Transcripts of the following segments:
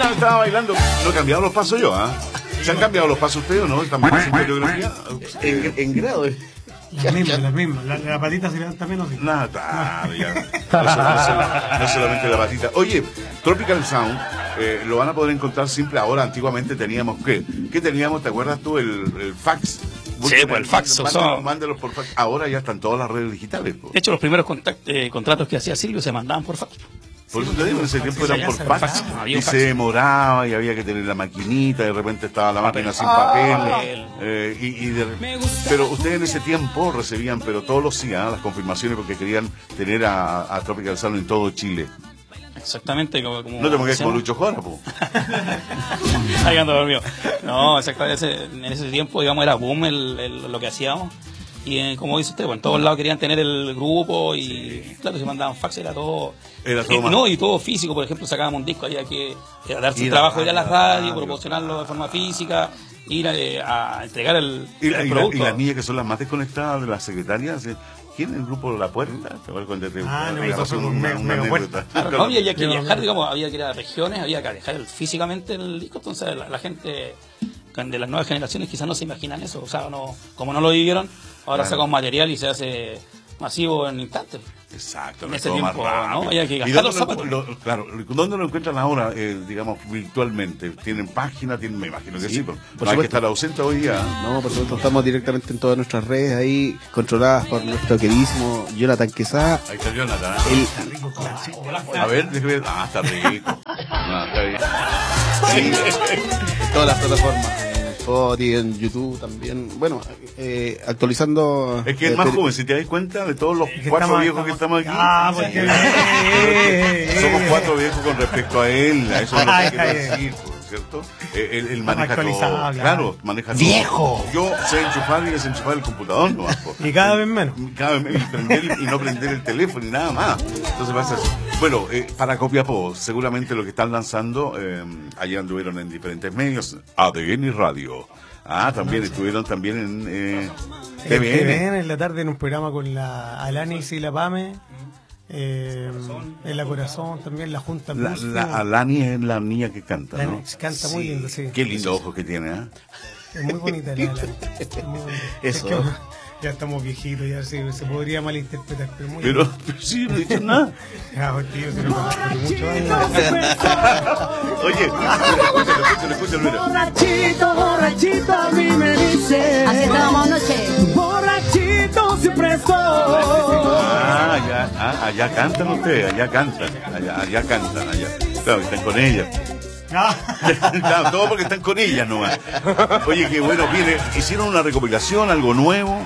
estaba bailando. No he cambiado los pasos yo, ¿ah? ¿Se han cambiado los pasos ustedes o no? ¿Están en coreografía? En grado. Las mismas. La patita se levanta menos. Nada, ya. No solamente la patita. Oye, Tropical Sound lo van a poder encontrar siempre ahora. Antiguamente teníamos, ¿qué teníamos? ¿Te acuerdas tú? El fax. Sí, pues el fax. Mándalos por fax. Ahora ya están todas las redes digitales. Po. De hecho, los primeros contratos que hacía Silvio se mandaban por fax. Por eso te digo, en ese tiempo eran por fax. Y se demoraba y había que tener la maquinita. De repente estaba la máquina sin papel. Pero ustedes en ese tiempo recibían, pero todos los días, las confirmaciones porque querían tener a Tropical Sound en todo Chile. Exactamente. Como no te pongas como Lucho Jara, po. Ahí ando dormido. No, exactamente. En ese tiempo, digamos, era boom lo que hacíamos. Y como dice usted, bueno, en todos lados querían tener el grupo y claro, se mandaban fax, era todo y todo físico. Por ejemplo, sacábamos un disco, había que darse el trabajo, ir a la radio, promocionarlo de forma física, ir a entregar el producto. Y las niñas que son las más desconectadas de las secretarias, ¿quién en el grupo La Puerta? Eso fue una anécdota. No había que viajar, digamos, había que ir a regiones, había que dejar físicamente el disco, entonces la gente de las nuevas generaciones quizás no se imaginan eso, o sea, no, como no lo vivieron, ahora sacamos material y se hace masivo en instantes. Exacto. En ese tiempo, ¿no? Había que gastar los zapatos. Claro, ¿dónde lo encuentran ahora, digamos, virtualmente? ¿Tienen página? Me imagino que sí, pero no hay que estar ausente hoy día. No, por supuesto, estamos directamente en todas nuestras redes ahí, controladas por nuestro queridísimo Jonathan Quesada. Ahí está Jonathan. A ver, déjame ver. Está rico. Está bien. Sí. En todas las plataformas. Spotify, en YouTube también. Bueno, actualizando. Es que es más joven, si te das cuenta de todos los cuatro viejos que estamos aquí. Somos cuatro viejos con respecto a él. A eso es lo que quiero decir, ¿cierto? Él maneja todo. Claro, maneja todo. ¡Viejo! Yo sé enchufar y desenchufar el computador, ¿no? Y cada vez menos. Cada vez menos. Y no prender el teléfono y nada más. Entonces pasa eso. Bueno, para Copiapó, seguramente lo que están lanzando, allá anduvieron en diferentes medios, ADN Radio. También estuvieron también en TVN en la tarde en un programa con la Alanis y la Pame. En La Corazón también, la Junta Plus. Alani es la niña que canta, ¿no? Canta muy lindo, sí. Qué lindo ojo que tiene, ¿eh? Es muy bonita la Alani. Eso. Es que ya estamos viejitos, ya se podría malinterpretar. Pero sí, no he dicho nada. Tío, se lo conozco mucho años. Oye, escúchalo, mira. Borrachito, a mí me dice. Así estábamos anoche. Borrachito siempre estoy. Allá cantan ustedes, allá cantan. Claro, están con ella. Claro, todo porque están con ella nomás. Oye, qué bueno, hicieron una recopilación, algo nuevo.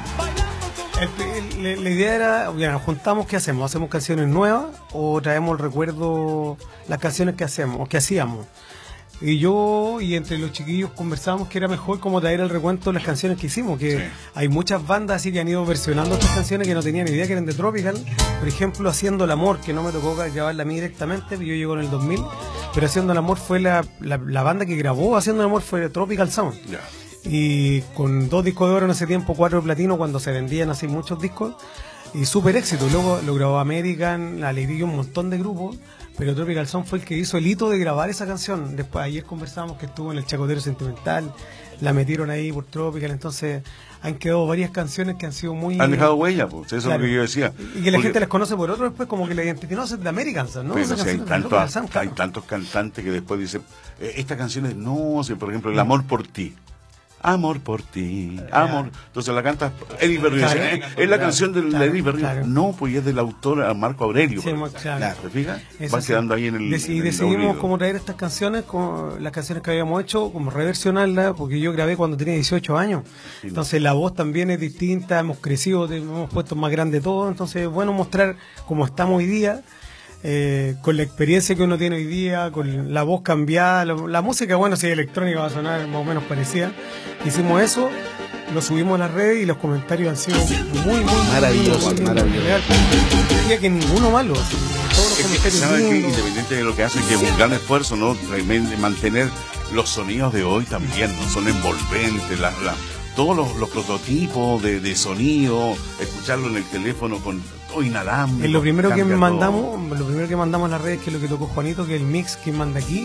La idea era, nos juntamos, ¿qué hacemos? ¿Hacemos canciones nuevas o traemos el recuerdo, las canciones que hacíamos? Y yo y entre los chiquillos conversamos que era mejor como traer el recuento de las canciones que hicimos, que hay muchas bandas así que han ido versionando estas canciones que no tenían idea que eran de Tropical. Por ejemplo, Haciendo el Amor, que no me tocó grabarla a mí directamente, yo llego en el 2000, pero Haciendo el Amor fue la banda que grabó Haciendo el Amor fue Tropical Sound. Y con 2 discos de oro en ese tiempo, 4 de platino, cuando se vendían así muchos discos, y súper éxito. Luego lo grabó American, La Alegría y un montón de grupos, pero Tropical Sound fue el que hizo el hito de grabar esa canción. Después ayer conversamos que estuvo en el Chacotero Sentimental, la metieron ahí por Tropical, entonces han quedado varias canciones que han sido muy... Han dejado huella, pues, eso es lo que yo decía. Y que la gente les conoce por otro después, como que la identidad no es de American Sound, ¿no? Pero si hay tantos cantantes que después dicen, esta canción es, no, si por ejemplo, El Amor por Ti. Amor por ti, amor. Entonces la canta Eddie Berrío. Es la canción de Eddie Berrío. No, pues es del autor Marco Aurelio. Sí, claro. ¿Te fijas? Va quedando ahí en el. Y decidimos como traer estas canciones, como las canciones que habíamos hecho, como reversionarlas, porque yo grabé cuando tenía 18 años. Entonces la voz también es distinta, hemos crecido, hemos puesto más grande todo. Entonces, bueno, mostrar cómo estamos hoy día. Con la experiencia que uno tiene hoy día, con la voz cambiada, la música, bueno, si es electrónica va a sonar más o menos parecida. Hicimos eso, lo subimos a las redes y los comentarios han sido muy maravillosos. Diría que ninguno malo. Todos los comentarios ¿sabes qué? Independiente de lo que hacen, que es un gran esfuerzo, ¿no? Mantener los sonidos de hoy también, ¿no? Son envolventes, todos los prototipos de sonido, escucharlo en el teléfono con todo inalámbrico. Lo primero que mandamos a las redes, que es lo que tocó Juanito, que es el mix que manda aquí,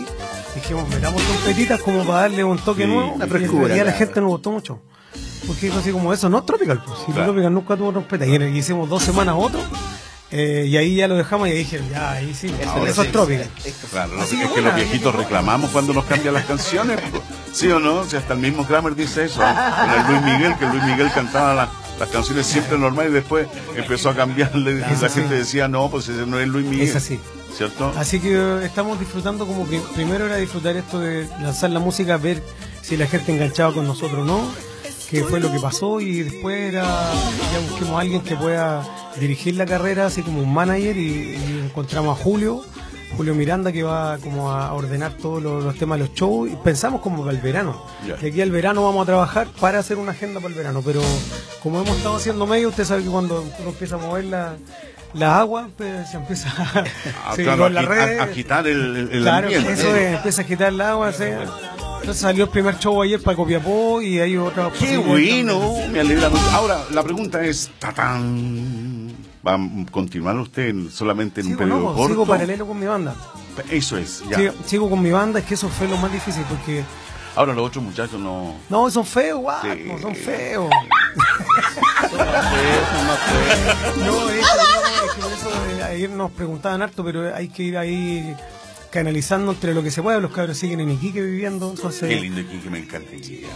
dijimos, metamos trompetitas como para darle un toque nuevo. Una frescura, y a la gente nos gustó mucho. Porque dijo así como, eso no es Tropical, pues. Si Tropical nunca tuvo trompeta. Y hicimos 2 semanas otro. Y ahí ya lo dejamos y ahí dije, ya, ahí sí, eso es Tropical. Claro, es que los viejitos reclamamos cuando nos cambian las canciones, ¿sí o no? Si hasta el mismo Kramer dice eso, con el Luis Miguel, que Luis Miguel cantaba las canciones siempre normales y después empezó a cambiarle, y la gente decía, no, pues ese no es Luis Miguel. Es así. ¿Cierto? Así que estamos disfrutando como que primero era disfrutar esto de lanzar la música, ver si la gente enganchaba con nosotros o no, que fue lo que pasó, y después era, ya busquemos a alguien que pueda dirigir la carrera, así como un manager, y encontramos a Julio Miranda, que va como a ordenar todos los temas de los shows, y pensamos como para el verano. De aquí al verano vamos a trabajar para hacer una agenda para el verano, pero como hemos estado haciendo medio, usted sabe que cuando uno empieza a mover la agua, pues, se empieza a agitar el claro, ambiente. Eso es, empieza a agitar el agua, entonces salió el primer show ayer para Copiapó y hay otra. ¡Qué bueno! Me alegra mucho. Ahora, la pregunta es, ¡tatán! ¿Va a continuar usted solamente en un periodo corto? Sigo paralelo con mi banda. Eso es, ya. Sigo con mi banda, es que eso fue lo más difícil porque... Ahora los otros muchachos no... No, son feos, guau, sí. no, son feos. No, es que por eso ayer nos preguntaban harto, pero hay que ir ahí canalizando entre lo que se puede. Los cabros siguen en Iquique viviendo, entonces... Qué lindo Iquique, me encanta.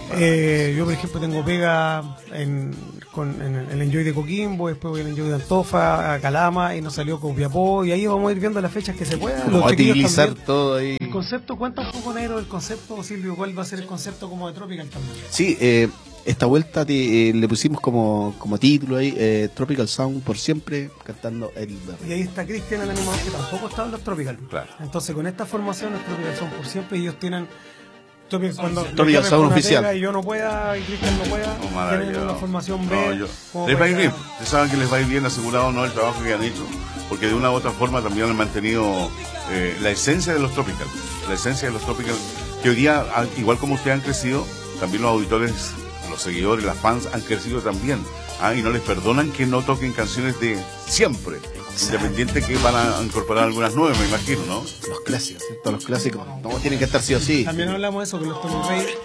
Yo, por ejemplo, tengo pega en el Enjoy de Coquimbo, después voy al Enjoy de Antofa, a Calama, y nos salió Copiapó, y ahí vamos a ir viendo las fechas que se puedan. Vamos a utilizar todo ahí. El concepto, cuenta un poco, negro, del concepto, Silvio, ¿cuál va a ser el concepto como de Tropical también? Sí, esta vuelta le pusimos como título ahí, Tropical Sound por siempre, cantando el verde. Y ahí está Cristian, el animador, que tampoco estaba en los Tropical. Claro. Entonces, con esta formación, es Tropical Sound por siempre, y ellos tienen... Cuando Tropical Sound oficial. Y yo no pueda, y Cristian no pueda, tienen una formación B. Les va a ir bien. Ustedes saben que les va a ir bien asegurado, ¿no? El trabajo que han hecho. Porque de una u otra forma también han mantenido la esencia de los Tropical. La esencia de los Tropical. Que hoy día, igual como ustedes han crecido, también los auditores, los seguidores, las fans han crecido también. Y no les perdonan que no toquen canciones de siempre. Independiente que van a incorporar algunas nuevas, me imagino, ¿no? Los clásicos, ¿cierto? Los clásicos no tienen que estar sí o sí. También hablamos de eso con los Tommy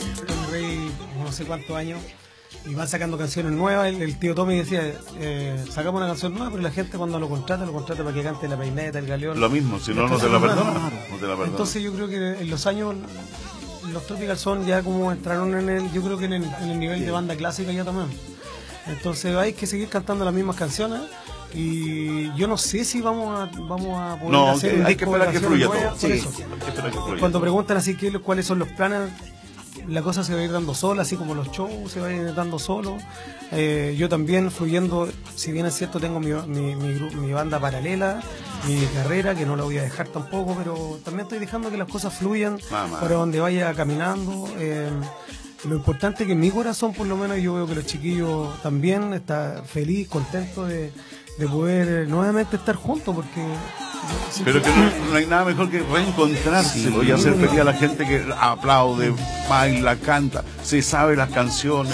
Rey, no sé cuántos años, y van sacando canciones nuevas. El tío Tommy decía, sacamos una canción nueva, pero la gente cuando lo contrata para que cante la peineta, el galeón. Lo mismo, si no, no te la perdona. Entonces yo creo que en los años los Tropical son ya como entraron yo creo que en el nivel de banda clásica ya también. Entonces hay que seguir cantando las mismas canciones. Y yo no sé si vamos a poder hacer un disco de canciones nuevas, por eso. Cuando preguntan así cuáles son los planes, la cosa se va a ir dando sola, así como los shows se van a ir dando solo. Yo también fluyendo, si bien es cierto, tengo mi banda paralela, mi carrera, que no la voy a dejar tampoco, pero también estoy dejando que las cosas fluyan para donde vaya caminando. Lo importante es que en mi corazón, por lo menos, yo veo que los chiquillos también están feliz, contentos de poder nuevamente estar juntos, porque... Pero que no hay nada mejor que reencontrarse y hacer feliz a la gente que aplaude, baila, canta, se sabe las canciones.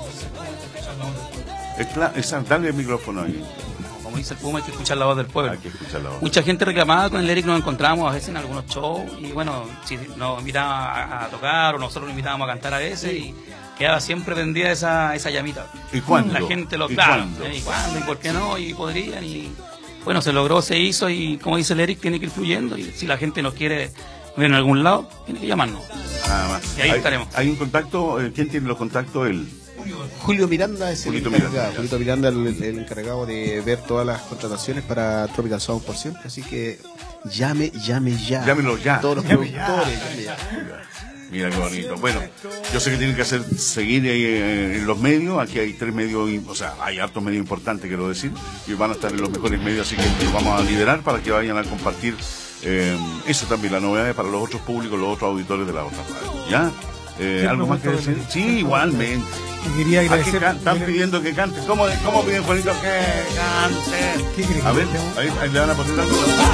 Dale el micrófono ahí. Como dice el Puma, hay que escuchar la voz del pueblo. Hay que escuchar la voz. Mucha gente reclamaba, con el Eric nos encontrábamos a veces en algunos shows, y bueno, si nos invitaban a tocar, o nosotros nos invitábamos a cantar a veces, y quedaba siempre prendida esa llamita. ¿Y cuándo? La gente lo... ¿Y claro, cuándo? ¿Y cuándo? ¿Y por qué no? Y podrían, y bueno, se logró, se hizo, y como dice el Eric, tiene que ir fluyendo, y si la gente nos quiere ver en algún lado, tiene que llamarnos. Nada más. Y ahí estaremos. ¿Hay un contacto? ¿Quién tiene los contactos? Julio Miranda es Julito el encargado. Julito Miranda el encargado de ver todas las contrataciones para Tropical Sound por siempre, así que llame ya. Llámelo ya. Todos los productores, llame ya. Mira qué bonito. Bueno, yo sé que tienen que seguir ahí en los medios. Aquí hay 3 medios, o sea, hay hartos medios importantes, quiero decir, y van a estar en los mejores medios, así que los vamos a liderar para que vayan a compartir eso también, la novedad para los otros públicos, los otros auditores de la otra radio. ¿Ya? ¿Algo más que decir? Sí, igualmente. Y quería agradecer. Están pidiendo que cante. ¿Cómo piden, Juanito? Que cante. ¿Qué crees? A ver, ahí le van a poner algo.